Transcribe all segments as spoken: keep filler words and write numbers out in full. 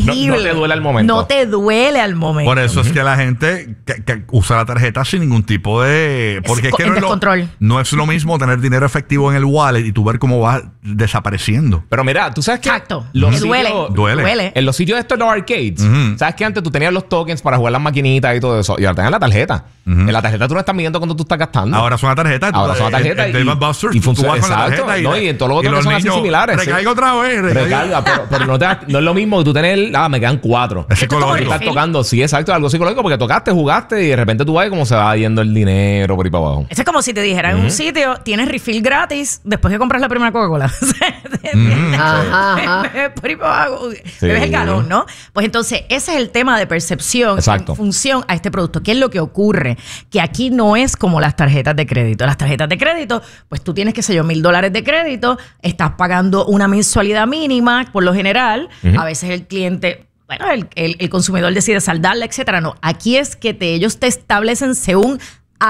tangible. No, no te duele al momento. No te duele al momento. Por eso uh-huh. es que la gente que, que usa la tarjeta sin ningún tipo de... Porque es, es que no es, lo, no es lo mismo tener dinero efectivo en el wallet y tú ver cómo va desapareciendo. Pero mira, tú sabes que... Exacto. Los uh-huh. duele. Sitios, duele. duele. En los sitios de estos, los arcades, uh-huh. sabes que antes tú tenías los tokens para jugar las maquinitas y todo eso. Y ahora tenés la tarjeta. Uh-huh. En la tarjeta tú no estás midiendo cuánto tú estás gastando. Ahora son la tarjeta. Ahora son la tarjeta. El, el, el y, Busters, y funciona. Tú vas con exacto. la tarjeta y, no, y en todos los otros que son niños, así similares. Recarga sí. otra vez. Recarga. Recarga, pero, pero no, te, no es lo mismo que tú tener... Ah, me quedan cuatro. Es psicológico. Estás tocando, sí, exacto. Algo psicológico porque tocaste, jugaste y de repente tú ves cómo se va yendo el dinero por ahí para abajo. Eso es como si te dijeran uh-huh. en un sitio, tienes refill gratis después que compras la primera Coca-Cola. mm. ajá, ajá. Por ahí para abajo. Sí. Bebes el galón, ¿no? Pues entonces, ese es el tema de percepción exacto. en función a este producto. ¿Qué es lo que ocurre? Que aquí no es como las tarjetas de crédito. Las tarjetas de crédito, pues tú tienes, qué sé yo, mil dólares de crédito, estás pagando una mensualidad mínima, por lo general. Uh-huh. A veces el cliente... Bueno, el, el, el consumidor decide saldarla, etcétera. No, aquí es que te, ellos te establecen según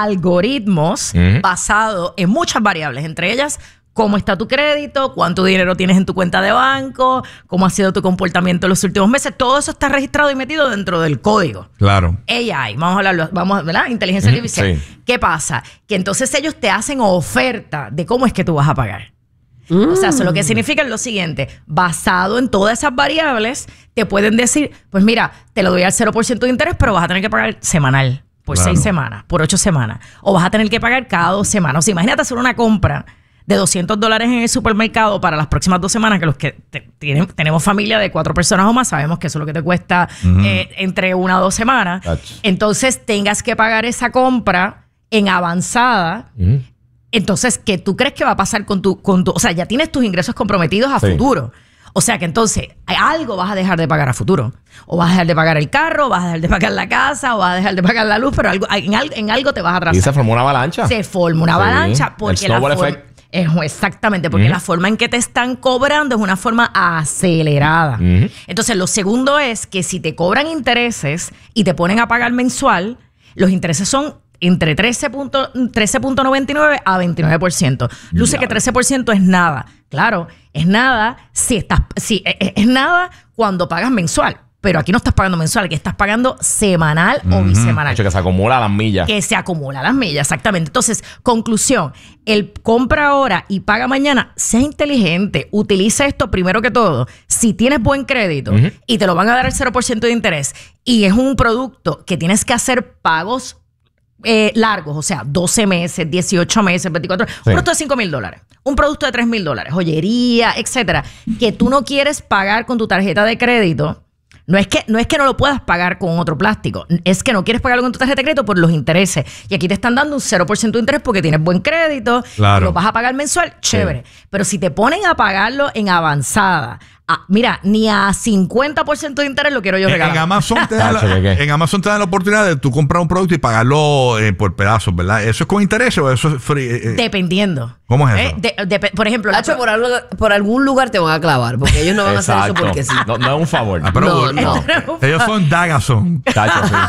algoritmos uh-huh. basados en muchas variables, entre ellas cómo está tu crédito, cuánto dinero tienes en tu cuenta de banco, cómo ha sido tu comportamiento en los últimos meses. Todo eso está registrado y metido dentro del código. Claro. A I, vamos a hablarlo, vamos, ¿verdad? Inteligencia uh-huh. artificial. Sí. ¿Qué pasa? Que entonces ellos te hacen oferta de cómo es que tú vas a pagar. Mm. O sea, eso lo que significa es lo siguiente. Basado en todas esas variables, te pueden decir, pues mira, te lo doy al cero por ciento de interés, pero vas a tener que pagar semanal, por claro. seis semanas, por ocho semanas. O vas a tener que pagar cada dos semanas. O sea, imagínate hacer una compra de doscientos dólares en el supermercado para las próximas dos semanas, que los que te, tienen, tenemos familia de cuatro personas o más, sabemos que eso es lo que te cuesta mm. eh, entre una o dos semanas. That's... Entonces, tengas que pagar esa compra en avanzada. Mm. Entonces, ¿qué tú crees que va a pasar con tu, con tu... O sea, ya tienes tus ingresos comprometidos a sí. futuro. O sea que entonces, algo vas a dejar de pagar a futuro. O vas a dejar de pagar el carro, vas a dejar de pagar la casa, o vas a dejar de pagar la luz, pero algo, en, algo, en algo te vas a atrasar. Y se formó una avalancha. Se forma una sí. avalancha porque el la snowball forma... effect. Es, exactamente, porque uh-huh. la forma en que te están cobrando es una forma acelerada. Uh-huh. Entonces, lo segundo es que si te cobran intereses y te ponen a pagar mensual, los intereses son entre trece punto noventa y nueve a veintinueve por ciento. Luce claro. que trece por ciento es nada. Claro, es nada si estás, si, es, es nada cuando pagas mensual. Pero aquí no estás pagando mensual, que estás pagando semanal uh-huh. o bisemanal. Hecho que se acumula las millas. Que se acumula las millas, exactamente. Entonces, conclusión, el compra ahora y paga mañana, sea inteligente, utiliza esto primero que todo. Si tienes buen crédito uh-huh. y te lo van a dar el cero por ciento de interés y es un producto que tienes que hacer pagos Eh, largos, o sea, doce meses, dieciocho meses, veinticuatro. Sí. Un producto de cinco mil dólares, un producto de tres mil dólares, joyería, etcétera, que tú no quieres pagar con tu tarjeta de crédito. No es que no es que no lo puedas pagar con otro plástico, es que no quieres pagarlo con tu tarjeta de crédito por los intereses. Y aquí te están dando un cero por ciento de interés porque tienes buen crédito, claro. lo vas a pagar mensual, chévere. Sí. Pero si te ponen a pagarlo en avanzada, Ah, mira, ni a cincuenta por ciento de interés lo quiero yo regalar. En Amazon te dan la, en Amazon te dan la oportunidad de tú comprar un producto y pagarlo eh, por pedazos, ¿verdad? ¿Eso es con interés o eso es free? Eh, Dependiendo. ¿Cómo es eso? Eh, de, de, por ejemplo... Hacho, por, algo, por algún lugar te van a clavar, porque ellos no van Exacto. a hacer eso porque sí. No, no es un favor. Ah, pero no, no. no. Ellos son Dagazon. Tacho, sí.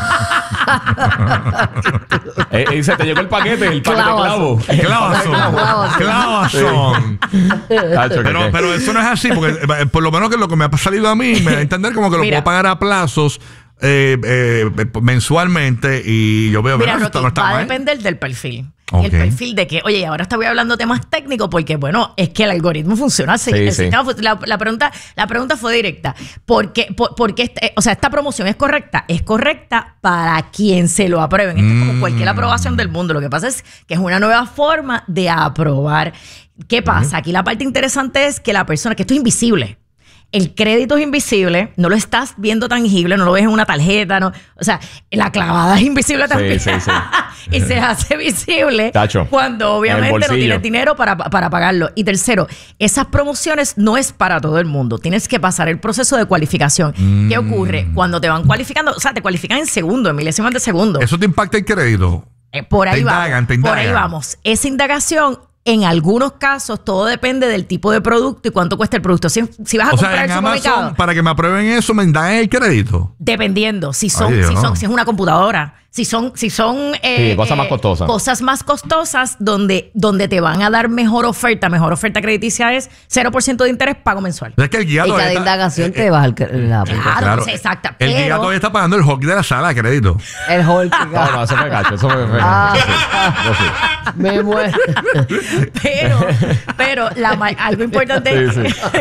eh, eh, se te llegó el paquete, el paquete clavo. Clavazón. Clavazón. Pero, pero eso no es así, porque por lo menos que lo que me ha salido a mí, me da a entender como que lo Mira. puedo pagar a plazos eh, eh, mensualmente y yo veo... Mira, ¿verdad? Rocky, no está va a mal. depender del perfil. Okay. El perfil de que, oye, ahora estoy hablando temas técnicos porque, bueno, es que el algoritmo funciona así. Sí, el sí. sistema, la, la, pregunta, la pregunta fue directa. ¿Por qué, por, por qué este, o sea, esta promoción es correcta? Es correcta para quien se lo aprueben. Esto mm. es como cualquier aprobación del mundo. Lo que pasa es que es una nueva forma de aprobar. ¿Qué pasa? Mm. Aquí la parte interesante es que la persona, que esto es invisible. El crédito es invisible, no lo estás viendo tangible, no lo ves en una tarjeta, no, o sea, la clavada es invisible también. Sí, sí, sí. Y se hace visible Tacho, cuando obviamente no tienes dinero para, para pagarlo. Y tercero, esas promociones no es para todo el mundo. Tienes que pasar el proceso de cualificación. Mm. ¿Qué ocurre? Cuando te van cualificando, o sea, te cualifican en segundos, en milésimas de segundo. ¿Eso te impacta el crédito? Eh, por ahí te vamos. Indagan, te por ahí vamos. Esa indagación... En algunos casos, todo depende del tipo de producto y cuánto cuesta el producto. Si, si vas a o comprar sea, en el supermercado, Amazon, para que me aprueben eso, ¿me dan el crédito? Dependiendo. Si son, Ay, si no. son, si es una computadora, Si son, si son eh, sí, cosas eh, más costosas. Cosas más costosas donde, donde te van a dar mejor oferta, mejor oferta crediticia es cero por ciento de interés, pago mensual. Es que el guía Y cada está, indagación eh, te baja el, la Claro, claro. pues, exacto. El guía Pero, todavía está pagando el hockey de la sala de crédito. el Hulk. No, no, eso me gacho, eso me, me Ah. yo sí, yo sí. Me muero. pero, pero la, ma- algo importante Sí, es sí.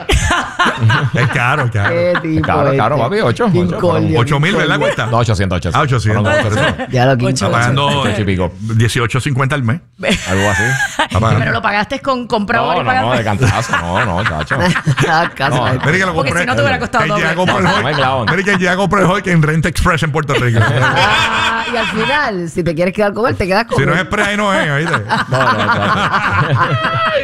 Es caro, es caro. Qué tipo Claro, este. claro, papi, ocho. Incordio, ocho mil, ¿verdad? incordio. Cuesta. No, ochocientos, ochocientos. Ah, ochocientos. No, no, pero eso- Ya lo quinto. Está pagando Ocho y pico. dieciocho cincuenta al mes. Algo así. Está pagando. pero lo pagaste con compra No, ahora y no, no, de pagaste. cantazo. No, no, chacho. Ah, casi. No, Mira que lo Porque compré. si no te hubiera costado que doble. ya compré el No, hockey. no me clavan. Mira que ya compré el hockey en Rent Express en Puerto Rico. Ah, y al final, si te quieres quedar con él, te quedas con Si él. no es Express, ahí no es, ¿oíste? No, no, chacho.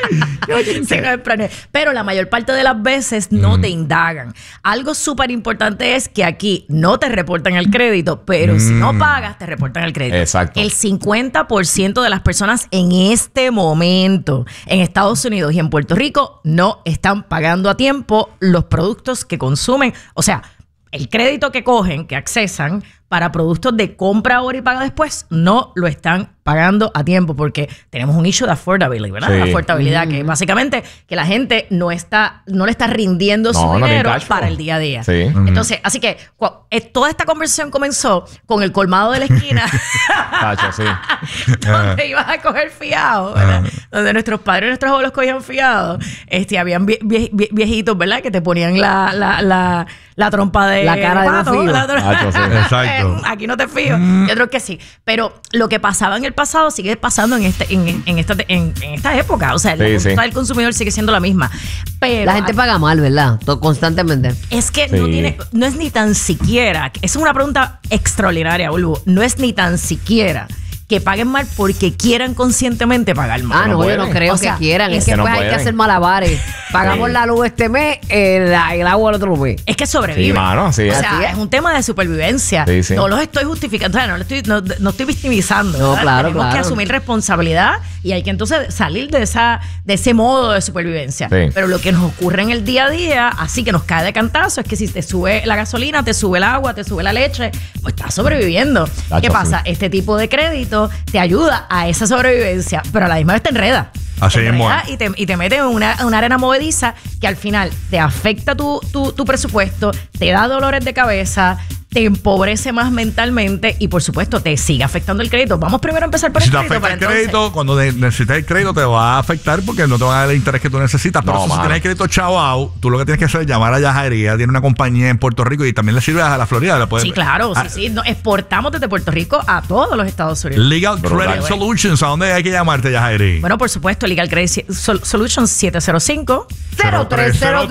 Sí, no es planeo. Pero la mayor parte de las veces no te indagan. Algo súper importante es que aquí no te reportan el crédito, pero si no pagas, te reportan el crédito. Exacto. El cincuenta por ciento de las personas en este momento en Estados Unidos y en Puerto Rico no están pagando a tiempo los productos que consumen. O sea, el crédito que cogen, que accesan para productos de compra ahora y paga después, no lo están pagando a tiempo porque tenemos un issue de affordability, ¿verdad? Sí. La affordabilidad, que básicamente que la gente no está, no le está rindiendo No, su no tiene dinero cash flow. para el día a día. Sí. Entonces, así que cu- eh, toda esta conversación comenzó con el colmado de la esquina. Chacho, sí. donde ibas a coger fiado, ¿verdad? Donde nuestros padres y nuestros abuelos cogían fiado. Este, habían vie- vie- vie- viejitos, ¿verdad? Que te ponían la, la, la, la trompa de La cara de pato, no fío. la tro- Hacho, sí. Exacto. Eh, Aquí no te fío. Yo creo que sí. Pero lo que pasaba en el pasado sigue pasando en este, en, en esta, en, en esta época. O sea, la Sí, conducta sí. del consumidor sigue siendo la misma. Pero La gente paga mal, ¿verdad? Todo, constantemente. es que no Sí. tiene, no es ni tan siquiera, es una pregunta extraordinaria, Bulbo. No es ni tan siquiera que paguen mal porque quieran conscientemente pagar mal. Ah, no, no yo no pueden. creo O sea, que quieran. Es es que que no pues hay que pueden. hacer malabares. Pagamos Sí. la luz este mes, el, el agua el otro mes. Es que sobreviven. Sí, mano, sí. O Así sea, es. es un tema de supervivencia. Sí, sí. No los estoy justificando, o sea, no, lo estoy, no, no estoy victimizando. No, ¿verdad? claro, Tenemos que claro. asumir responsabilidad y hay que entonces salir de esa de ese modo de supervivencia. Sí. Pero lo que nos ocurre en el día a día, así que nos cae de cantazo, es que si te sube la gasolina, te sube el agua, te sube la leche, pues estás sobreviviendo. Tacho, ¿Qué pasa? sí. Este tipo de crédito te ayuda a esa sobrevivencia, pero a la misma vez te enreda. Así Te mismo enreda es. y te, y te mete en una, una arena movediza que al final te afecta tu, tu, tu presupuesto, te da dolores de cabeza, te empobrece más mentalmente y por supuesto te sigue afectando el crédito. Vamos primero a empezar por Si el te crédito. afecta para el entonces- crédito, cuando de- necesitas el crédito te va a afectar porque no te van a dar el interés que tú necesitas. Pero No, eso, si mano. tienes el crédito chavao, tú lo que tienes que hacer es llamar a Yajaira. Tiene una compañía en Puerto Rico y también le sirve a la Florida. Le puedes- Sí, claro, Ah, sí, sí. No, exportamos desde Puerto Rico a todos los Estados Unidos. Legal Brutal. Credit Solutions. ¿A dónde hay que llamarte, Yajaira? Bueno, por supuesto, Legal Credit Sol- Solutions siete cero cinco. cero tres cero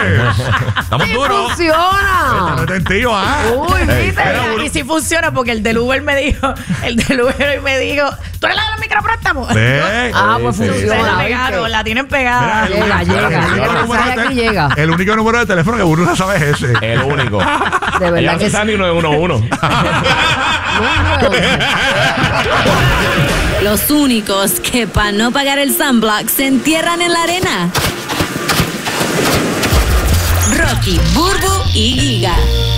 tres. Estamos ¡Sí duros. funciona! Retentivo, ¿ah? Uy, Ey, viste. pero- Y sí funciona porque el del Uber me dijo, el del Uber me dijo, ¿tú eres la de los micropréstamos? Ve. Ah, pues Sí, sí. Ustedes la funciona. pegaron, ¿viste? la tienen pegada. Mira, Llega, el- llega. el único El número mensaje de aquí te- llega. El único número de teléfono que Burro sabe es ese. El único. De Ella verdad no que se sí. sabe ni nueve uno uno. Los únicos que para no pagar el sunblock se entierran en la arena. Rocky, Burbu y Giga.